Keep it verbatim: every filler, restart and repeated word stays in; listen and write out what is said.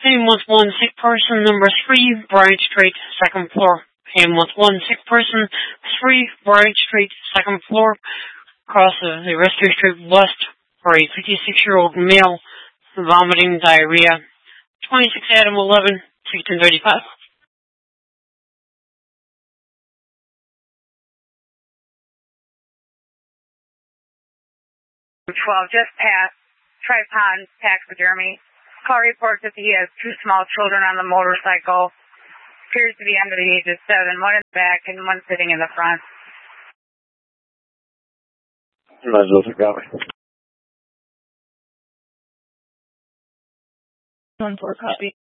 Name was one sick person, number three, Bryant Street, second floor. Name was one sick person, three, Bryant Street, second floor. Across the Rescue Street West for a fifty-six-year-old male, vomiting diarrhea. twenty-six Adam eleven, sixteen thirty-five. twelve, just past Tripod Taxidermy. Call reports that he has two small children on the motorcycle. Appears to be under the age of seven, one in the back and one sitting in the front. Might as well take copy. One four copy.